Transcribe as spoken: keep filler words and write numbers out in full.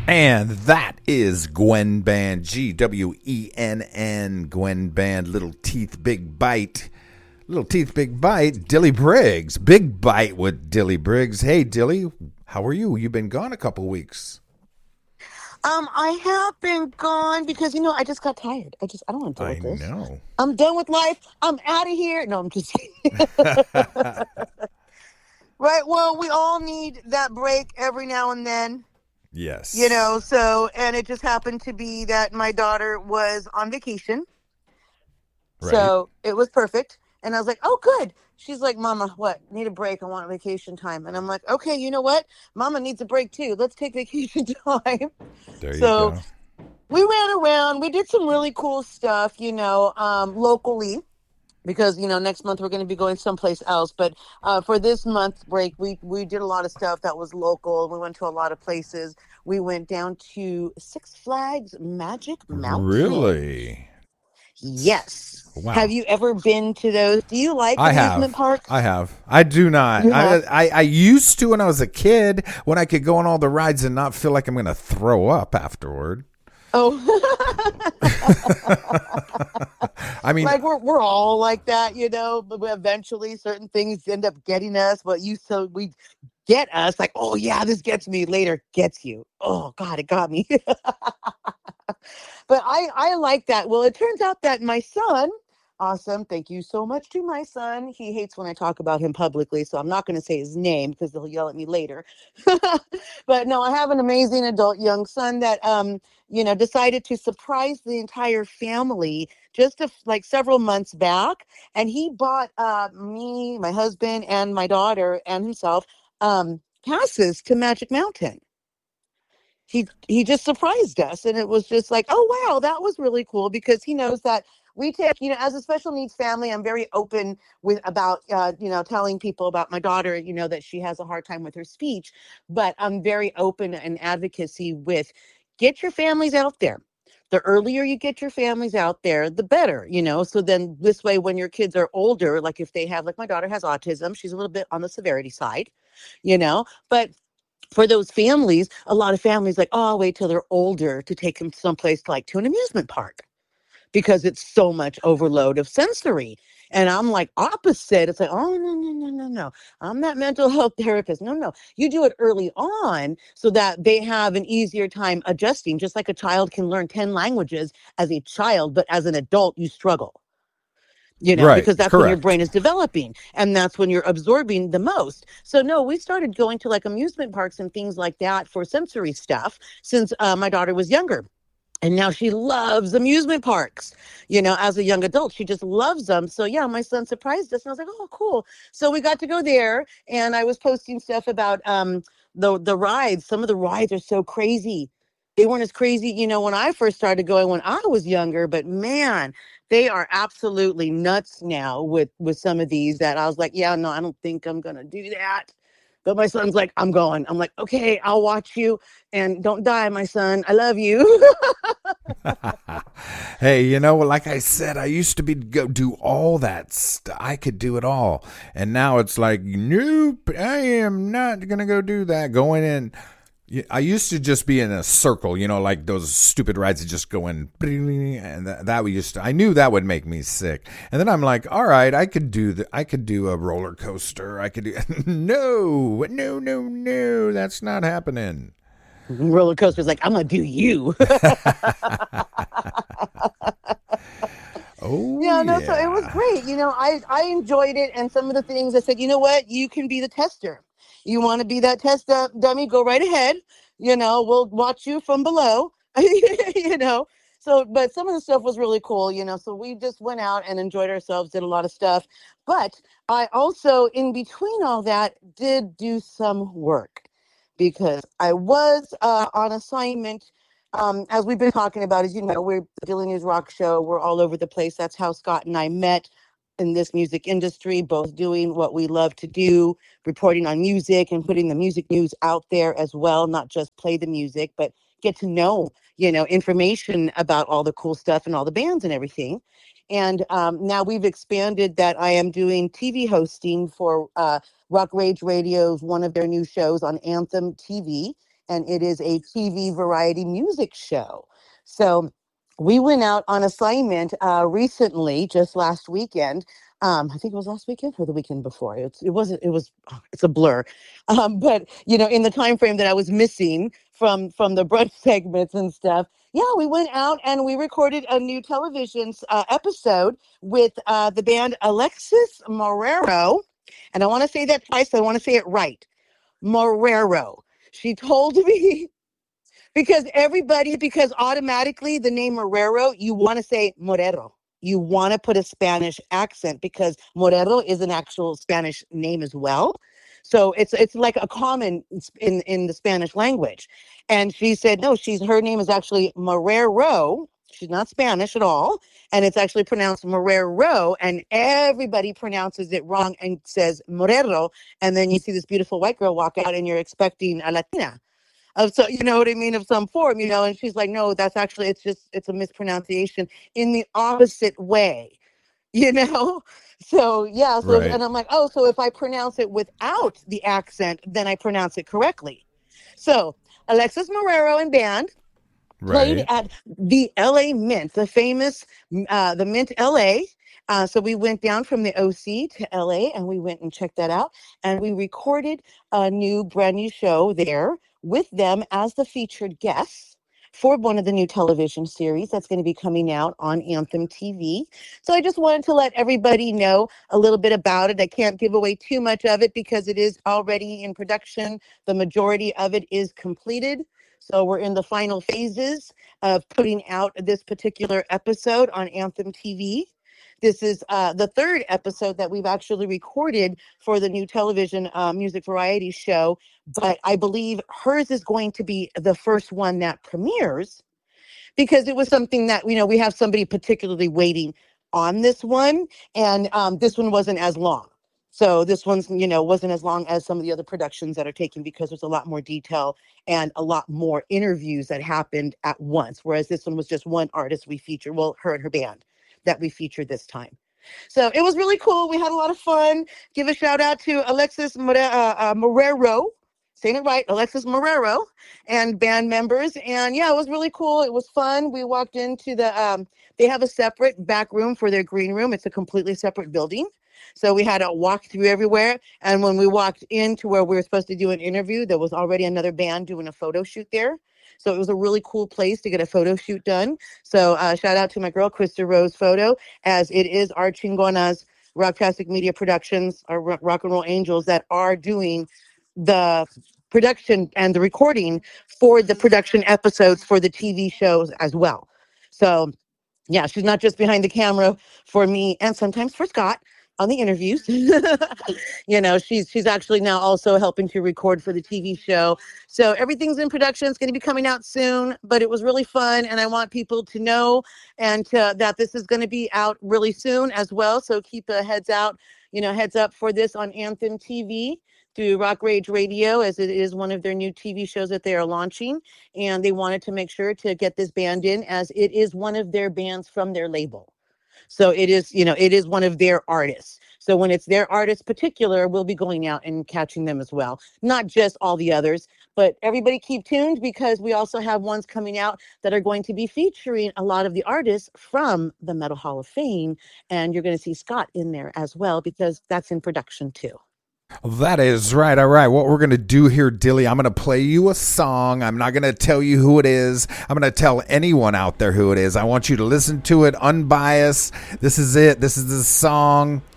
And that is Gwen Band, G W E N N, Gwen Band, Little Teeth, Big Bite. Little Teeth, Big Bite, Dilly Briggs. Big Bite with Dilly Briggs. Hey, Dilly, how are you? You've been gone a couple weeks. Um, I have been gone because, you know, I just got tired. I just, I don't want to deal I with this. know. I'm done with life. I'm out of here. No, I'm just kidding. Right. Well, we all need that break every now and then, Yes. you know, so, and it just happened to be that my daughter was on vacation. Right. So it was perfect. And I was like, oh, good. She's like, Mama, what? Need a break. I want vacation time. And I'm like, okay, you know what? Mama needs a break too. Let's take vacation time. There you So go. we ran around. We did some really cool stuff, you know, um, locally, because, you know, next month we're going to be going someplace else. But uh, for this month break, we, we did a lot of stuff that was local. We went to a lot of places. We went down to Six Flags Magic Mountain. Really? Yes. Wow. Have you ever been to those? Do you like I amusement have. parks? I have. I do not. You I, have? I I used to when I was a kid, when I could go on all the rides and not feel like I'm going to throw up afterward. Oh, I mean, like we're we're all like that, you know. But eventually, certain things end up getting us. What you so we get us like, oh yeah, this gets me. Later, gets you. Oh God, it got me. But I I like that. Well, it turns out that my son, awesome. Thank you so much to my son. He hates when I talk about him publicly, so I'm not going to say his name because he'll yell at me later. But no, I have an amazing adult young son that um you know decided to surprise the entire family just a, like several months back, and he bought uh me, my husband, and my daughter and himself um passes to Magic Mountain. He he just surprised us, and it was just like, oh wow, that was really cool, because he knows that we take, you know, as a special needs family, I'm very open with about uh, you know telling people about my daughter, you know, that she has a hard time with her speech, but I'm very open and advocacy with get your families out there. The earlier you get your families out there, the better, you know. So then this way, when your kids are older, like if they have, like my daughter has autism, she's a little bit on the severity side, you know, but for those families, a lot of families like, oh, I'll wait till they're older to take them someplace like to an amusement park because it's so much overload of sensory. And I'm like opposite. It's like, oh no, no, no, no, no. I'm not mental health therapist. No, no. You do it early on so that they have an easier time adjusting, just like a child can learn ten languages as a child, but as an adult, you struggle, you know, right. because that's when your Correct. brain is developing and that's when you're absorbing the most. So no, we started going to like amusement parks and things like that for sensory stuff since uh, my daughter was younger. And now she loves amusement parks, you know, as a young adult. She just loves them. So, yeah, my son surprised us. And I was like, oh, cool. So we got to go there. And I was posting stuff about um, the, the rides. Some of the rides are so crazy. They weren't as crazy, you know, when I first started going when I was younger. But, man, they are absolutely nuts now with, with some of these that I was like, yeah, no, I don't think I'm going to do that. But my son's like, I'm going. I'm like, okay, I'll watch you. And don't die, my son. I love you. Hey, you know, like I said, I used to be go do all that stuff. I could do it all. And now it's like, nope, I am not going to go do that. Going in. I used to just be in a circle, you know, like those stupid rides that just go in, and that, that we used to. I knew that would make me sick, and then I'm like, all right, I could do the, I could do a roller coaster. I could do no, no, no, no, that's not happening. Roller coaster's like, I'm gonna do you. Oh yeah, no, yeah. so it was great. You know, I I enjoyed it, and some of the things I said, you know what, you can be the tester. You want to be that test uh, dummy? Go right ahead. You know, we'll watch you from below. you know. So, but some of the stuff was really cool, you know. So we just went out and enjoyed ourselves, did a lot of stuff. But I also, in between all that, did do some work because I was uh, on assignment. Um, as we've been talking about, as you know, we're the Daily News Rock Show. We're all over the place. That's how Scott and I met in this music industry, both doing what we love to do, reporting on music and putting the music news out there as well, not just play the music, but get to know, you know, information about all the cool stuff and all the bands and everything. And um, now we've expanded that I am doing T V hosting for uh, Rock Rage Radio's one of their new shows on Anthem T V. and it is a T V variety music show. So we went out on assignment uh, recently, just last weekend. Um, I think it was last weekend or the weekend before. It's, it wasn't. It was. oh, It's a blur. Um, but you know, in the time frame that I was missing from from the brunch segments and stuff, yeah, we went out and we recorded a new television uh, episode with uh, the band Alexis Marrero, and I want to say that twice. So I want to say it right, Marrero. She told me because everybody, because automatically the name Marrero, you want to say Morero. You want to put a Spanish accent because Morero is an actual Spanish name as well. So it's it's like a common in in the Spanish language. And she said, no, she's her name is actually Marrero. She's not Spanish at all. And it's actually pronounced Marrero. And everybody pronounces it wrong and says Morero. And then you see this beautiful white girl walk out and you're expecting a Latina of so you know what I mean, of some form, you know, and she's like, no, that's actually it's just it's a mispronunciation in the opposite way, you know. So yeah, so Right. and I'm like, oh, so if I pronounce it without the accent, then I pronounce it correctly. So Alexis Marrero and band played Right. at the L A Mint, the famous uh, the Mint L A. Uh, so we went down from the O C to L A and we went and checked that out. And we recorded a new, brand new show there with them as the featured guests for one of the new television series that's going to be coming out on Anthem T V. So I just wanted to let everybody know a little bit about it. I can't give away too much of it because it is already in production. The majority of it is completed. So we're in the final phases of putting out this particular episode on Anthem T V. This is uh, the third episode that we've actually recorded for the new television uh, music variety show. But I believe hers is going to be the first one that premieres because it was something that, you know, we have somebody particularly waiting on this one. And um, this one wasn't as long. So this one's, you know, wasn't as long as some of the other productions that are taken because there's a lot more detail and a lot more interviews that happened at once. Whereas this one was just one artist we featured, well, her and her band that we featured this time. So it was really cool. We had a lot of fun. Give a shout out to Alexis More- uh, uh, Marrero, saying it right, Alexis Marrero, and band members. And yeah, it was really cool. It was fun. We walked into the, um, they have a separate back room for their green room. It's a completely separate building. So we had to walk through everywhere. And when we walked into where we were supposed to do an interview, there was already another band doing a photo shoot there. So it was a really cool place to get a photo shoot done. So uh, shout out to my girl, Krista Rose Photo, as it is our Chingonas Rocktastic Media Productions, our Rock and Roll Angels that are doing the production and the recording for the production episodes for the T V shows as well. So yeah, she's not just behind the camera for me and sometimes for Scott on the interviews. You know, she's she's actually now also helping to record for the T V show. So everything's in production. It's going to be coming out soon, but it was really fun. And I want people to know and to, that this is going to be out really soon as well. So keep a heads out, you know, heads up for this on Anthem T V through Rock Rage Radio, as it is one of their new T V shows that they are launching. And they wanted to make sure to get this band in as it is one of their bands from their label. So it is, you know, it is one of their artists. So when it's their artist particular, we'll be going out and catching them as well. Not just all the others, but everybody keep tuned because we also have ones coming out that are going to be featuring a lot of the artists from the Metal Hall of Fame. And you're going to see Scott in there as well because that's in production too. That is right. All right. What we're going to do here, Dilly, I'm going to play you a song. I'm not going to tell you who it is. I'm going to tell anyone out there who it is. I want you to listen to it unbiased. This is it. This is the song.